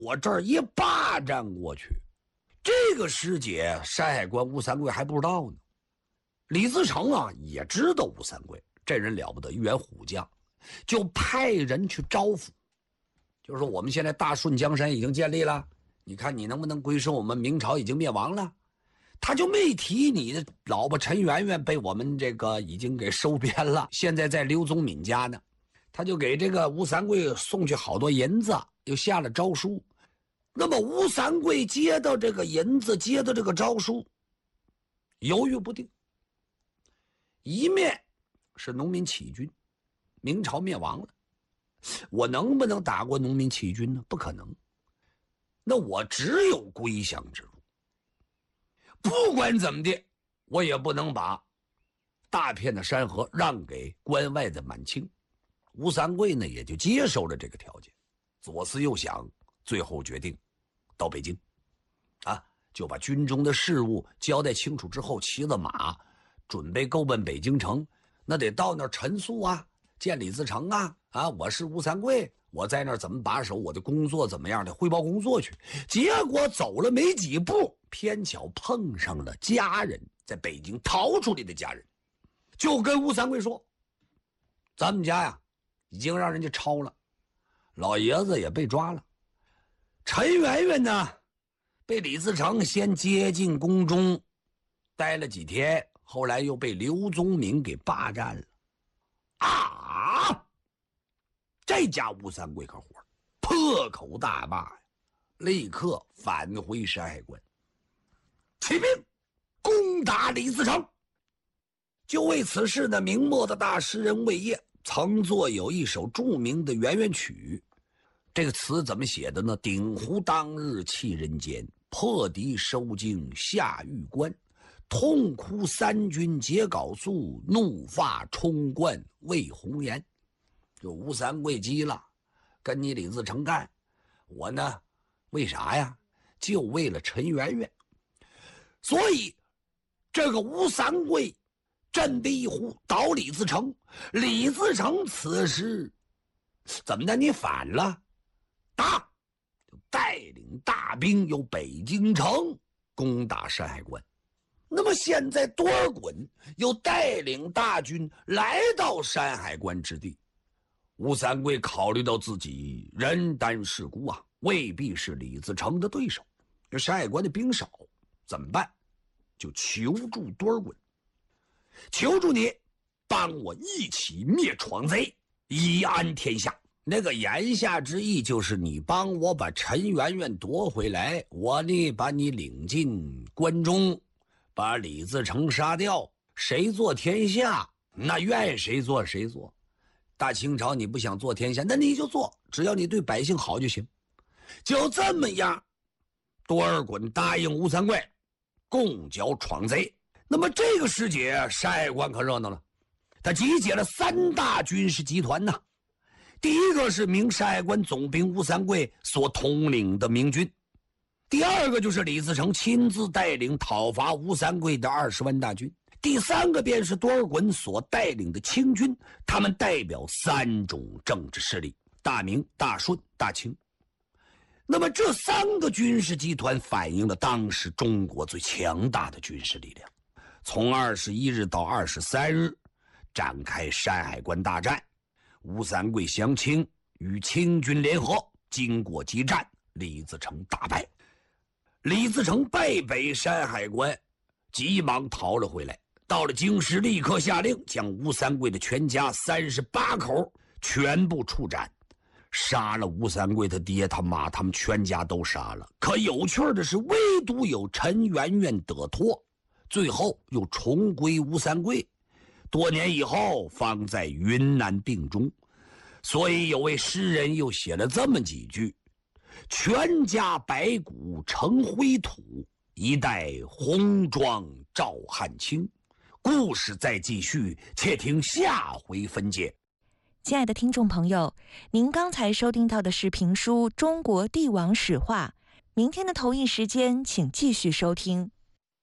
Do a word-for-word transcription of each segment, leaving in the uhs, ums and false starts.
我这儿一霸占过去。这个时节，山海关吴三桂还不知道呢。李自成啊也知道吴三桂这人了不得，一员虎将，就派人去招抚，就是说我们现在大顺江山已经建立了，你看你能不能归顺我们？明朝已经灭亡了。他就没提你的老婆陈圆圆被我们这个已经给收编了，现在在刘宗敏家呢。他就给这个吴三桂送去好多银子，又下了诏书。那么吴三桂接到这个银子，接到这个诏书，犹豫不定。一面是农民起义军，明朝灭亡了，我能不能打过农民起义军呢？不可能。那我只有归降之路。不管怎么的，我也不能把大片的山河让给关外的满清。吴三桂呢，也就接受了这个条件，左思右想，最后决定到北京，啊，就把军中的事务交代清楚之后，骑着马准备够奔北京城。那得到那儿陈述啊，见李自成啊，啊，我是吴三桂，我在那儿怎么把守，我的工作怎么样的，汇报工作去。结果走了没几步，偏巧碰上了家人，在北京逃出来的家人，就跟吴三桂说：“咱们家呀，已经让人家抄了，老爷子也被抓了。陈圆圆呢，被李自成先接进宫中，待了几天，后来又被刘宗敏给霸占了。”啊！这家吴三桂可火了，破口大骂呀，立刻返回山海关，起兵攻打李自成。就为此事呢，明末的大诗人魏烨曾作有一首著名的圆圆曲。这个词怎么写的呢？鼎湖当日弃人间，破敌收京下玉关。痛哭三军皆缟素，怒发冲冠为红颜。就吴三桂急了，跟你李自成干，我呢为啥呀？就为了陈圆圆。所以这个吴三桂振臂一呼，倒李自成。李自成此时怎么的？你反了？打！就带领大兵由北京城攻打山海关。那么现在多尔衮又带领大军来到山海关之地，吴三桂考虑到自己人单势孤啊，未必是李自成的对手。这山海关的兵少，怎么办？就求助多尔衮，求助你帮我一起灭闯贼，以安天下。那个言下之意就是你帮我把陈圆圆夺回来，我呢把你领进关中，把李自成杀掉，谁做天下，那愿谁做谁做。大清朝你不想做天下，那你就做，只要你对百姓好就行。就这么样，多尔衮答应吴三桂共剿闯贼。那么这个时节，山海关可热闹了，他集结了三大军事集团呢。第一个是明山海关总兵吴三桂所统领的明军，第二个就是李自成亲自带领讨伐吴三桂的二十万大军，第三个便是多尔衮所带领的清军，他们代表三种政治势力：大明、大顺、大清。那么这三个军事集团反映了当时中国最强大的军事力量。从二十一日到二十三日展开山海关大战，吴三桂降清，与清军联合，经过激战，李自成大败。李自成败北山海关，急忙逃了回来，到了京师，立刻下令将吴三桂的全家三十八口全部处斩，杀了吴三桂他爹他妈，他们全家都杀了。可有趣的是，唯独有陈圆圆得脱，最后又重归吴三桂，多年以后方在云南病终。所以有位诗人又写了这么几句：全家白骨成灰土，一代红妆照汗青。故事再继续，且听下回分解。 亲爱的听众朋友，您刚才收听到的是评书《中国帝王史话》，明天的同一时间请继续收听。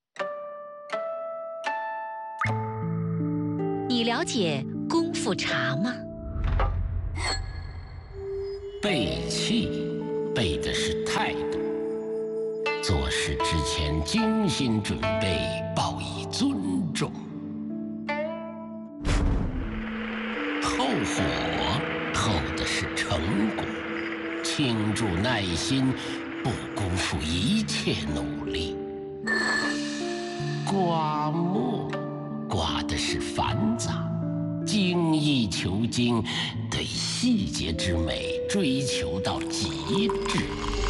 你了解功夫茶吗？ 背气备的是态度。做事之前精心准备，报以尊重。透火透的是成果，倾注耐心，不辜负一切努力。刮墨刮的是繁杂，精益求精，对细节之美追求到极致。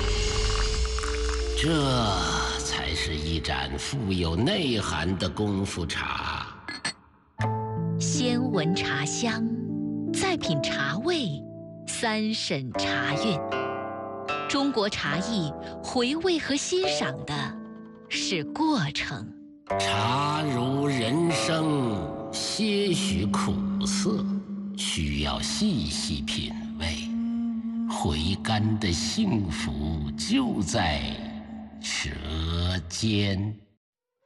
这才是一盏富有内涵的功夫茶。 先闻茶香，再品茶味，三审茶韵。中国茶艺回味和欣赏的是过程。 茶如人生，些许苦涩，需要细细品味。回甘的幸福就在舌尖。